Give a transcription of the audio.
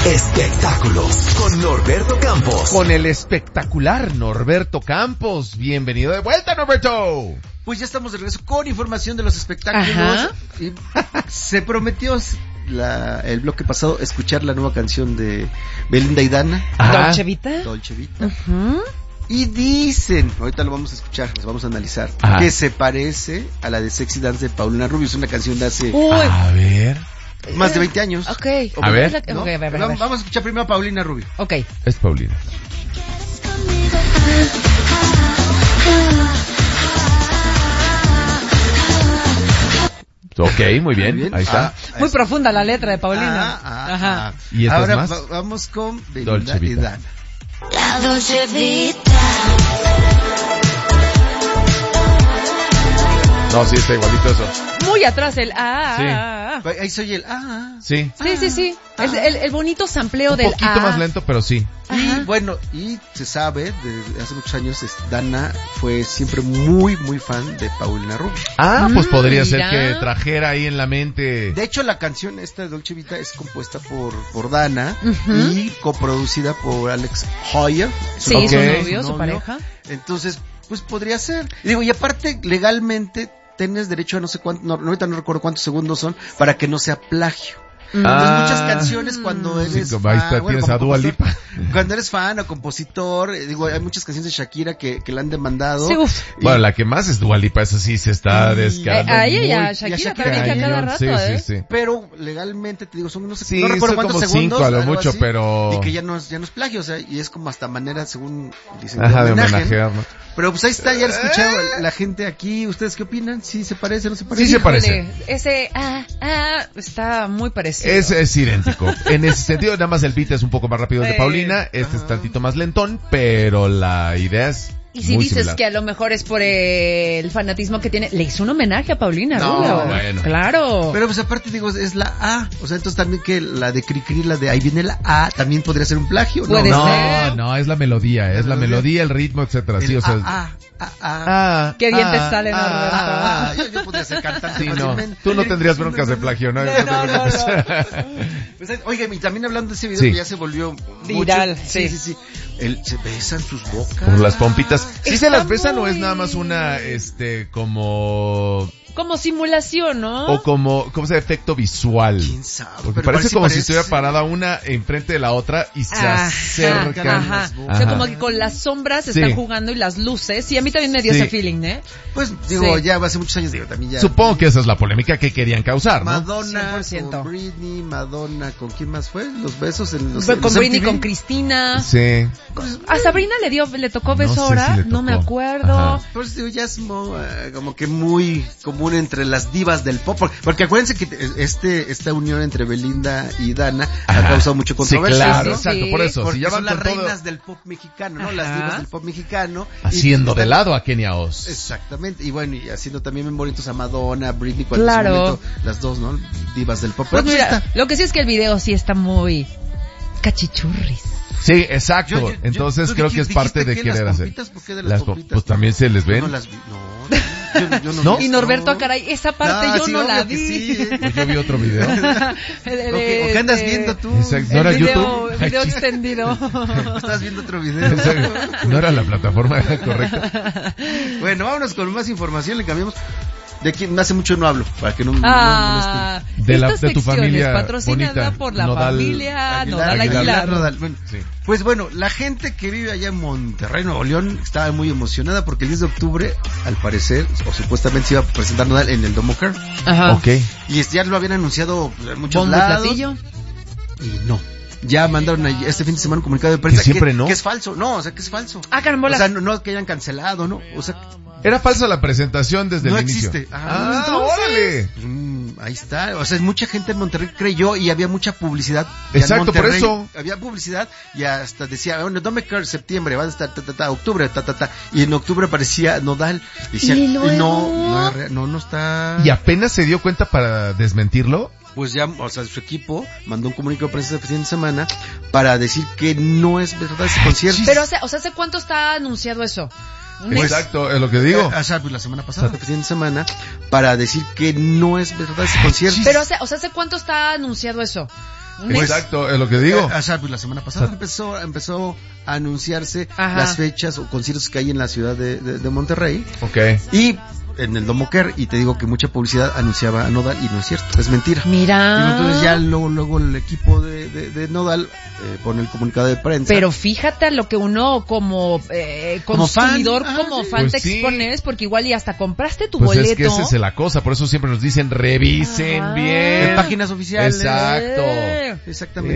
Espectáculos con Norberto Campos. Con el espectacular Norberto Campos. Bienvenido de vuelta, Norberto. Pues ya estamos de regreso con información de los espectáculos. Y se prometió el bloque pasado escuchar la nueva canción de Belinda y Dana. Dolce Vita. Dolce Vita. Y dicen, ahorita lo vamos a escuchar, lo vamos a analizar, que se parece a la de Sexy Dance de Paulina Rubio. Es una canción de hace... A ver... más de 20 años. Ok. A ver. ¿No? Okay, a ver. Vamos a escuchar primero a Paulina Rubio. Ok. Es Paulina. Ok, muy bien. Ahí está. Muy profunda la letra de Paulina. Ajá. ¿Y esta ahora es más? Vamos con Belinda Dolce Vita. y Dana. La Dolce Vita. No, sí, está igualito eso. Muy atrás el Ahí soy el Sí. Sí. El bonito sampleo Un del poquito más lento, pero sí. Y bueno, y se sabe, desde hace muchos años, Dana fue siempre muy, muy fan de Paulina Rubio. Pues podría mira. ser que trajera ahí en la mente. De hecho, la canción esta de Dolce Vita es compuesta por Dana y coproducida por Alex Hoyer. Sí, Ok. su novio, su pareja. Entonces, pues podría ser. Y aparte, legalmente, tienes derecho a no sé cuánto, ahorita no recuerdo cuántos segundos son, para que no sea plagio. Entonces, muchas canciones cuando eres como ahí está, tienes a Dua Lipa. Cuando eres fan o compositor, hay muchas canciones de Shakira que la han demandado. Sí, Bueno, la que más es Dua Lipa, esa sí se está descarando. A ella y a y Shakira a también, que a cada rato, Sí. Pero legalmente te digo, son no Sí, recuerdo son cuántos como segundos, 5 a lo algo mucho, así, pero... y que ya no es plagio, o sea, y es como hasta manera, según dicen, de homenajear, ¿no? Pero pues ahí está, ya escuchado la gente aquí. ¿Ustedes qué opinan? ¿Sí se parece o no se parece? Sí se Híjole, parece. Ese está muy parecido. Es idéntico. En ese sentido, nada más el beat es un poco más rápido el de Paulina, es tantito más lentón, pero la idea es Y si muy dices similar. que a lo mejor es por el fanatismo que tiene, le hizo un homenaje a Paulina No, Rubio. bueno. Claro. Pero pues aparte digo, es la A. O sea, entonces también que la de Cricri, la de ahí viene la A, también podría ser un plagio, ¿no? Puede ser. No, es la melodía, el ritmo, etcétera. Sí, o sea, Qué bien te sale, Norberto. Yo podría ser cantante Sí, no. fácilmente. Tú no tendrías broncas de plagio, ¿no? No. Pues, oigan, y también hablando de ese video Sí. que ya se volvió Viral, mucho, sí. sí. Se besan sus bocas. Por las pompitas. ¿Sí Está se las besan o muy- es nada más una, como... Como simulación, ¿no? O como ese efecto visual? ¿Quién sabe? Porque Pero parece como si parece. estuviera parada una enfrente de la otra y se acercan. Ajá. O sea, como que con las sombras se están jugando y las luces. Sí, a mí también me dio ese feeling, ¿eh? Pues digo, Sí. ya hace muchos años, también ya. Supongo que esa es la polémica que querían causar, ¿no? Madonna 100%. con Britney, Madonna con quién más fue, los besos en los Con Britney, MTV. con Cristina. Sí. A Sabrina le tocó beso No sé ahora, si le no me tocó. acuerdo. Ajá. Pues digo, ya es como que muy común entre las divas del pop, porque acuérdense que esta unión entre Belinda y Dana ha causado mucha controversia, Sí, claro, ¿no? exacto, por eso. Porque Si ya son van las con todo reinas del pop mexicano, ¿no? Las divas del pop mexicano. haciendo Y- de lado a Kenia Oz. Exactamente, y bueno, y haciendo también bien bonitos a Madonna, a Britney, cuando Claro. en su momento, las dos, ¿no? Divas del pop. Pues Pero mira, está. lo que sí es que el video sí está muy cachichurris. Sí, exacto. Yo- Entonces ¿tú creo que es parte de dijiste que querer las hacer. pompitas? ¿Por qué de las pompitas? Pues también se les Yo ven. no las vi, yo no. Y Norberto, caray, esa parte yo sí, no la obvio que vi. sí, Pues yo vi otro video. ¿O qué andas viendo tú? Exacto. ¿No era el video, YouTube? video extendido. Estás viendo otro video. No era la plataforma correcta. Bueno, vámonos con más información, le cambiamos. De quien hace mucho no hablo, para que no De estas tu secciones familia patrocinada bonita, por la Nodal familia Nodal Aguilar. Bueno, Sí. pues bueno, la gente que vive allá en Monterrey, Nuevo León, estaba muy emocionada porque el 10 de octubre, al parecer, o supuestamente se iba a presentar Nodal en el Domo Care. Ajá. Ok. Y ya lo habían anunciado en muchos Bombo y lados. platillo. Y no. Ya mandaron este fin de semana un comunicado de prensa ¿Que siempre no? que es falso. No, o sea, que es falso. Ah, carambola. O sea, no que hayan cancelado, ¿no? O sea, Era falsa la presentación desde no el inicio. existe. Órale. Ahí está. O sea, mucha gente en Monterrey creyó y había mucha publicidad. Ya en Exacto, por Monterrey eso. Había publicidad y hasta decía, bueno, Dome Care septiembre, van a estar, octubre, y en octubre aparecía Nodal. Y decía, ¿Y luego? no está. ¿Y apenas se dio cuenta para desmentirlo? Pues ya, o sea, su equipo mandó un comunicado de prensa este fin de semana para decir que no es verdad ese concierto. Pero, o sea, ¿hace cuánto está anunciado eso? Exacto, es lo que digo. O sea, pues la semana pasada, el fin de semana, para decir que no es verdad ese concierto. Pero, o sea, ¿hace cuánto está anunciado eso? Exacto, es lo que digo. O sea, pues la semana pasada empezó a anunciarse las fechas o conciertos que hay en la ciudad de Monterrey. Okay. Y en el Domo Care, y te digo que mucha publicidad anunciaba a Nodal y no es cierto, es mentira. Mira. Digo, entonces ya luego el equipo de Nodal pone el comunicado de prensa. Pero fíjate a lo que uno como consumidor, como fan pues te sí. expones, porque igual y hasta compraste tu pues boleto. Es que esa es la cosa, por eso siempre nos dicen revisen bien. En páginas oficiales. Exacto. Exactamente.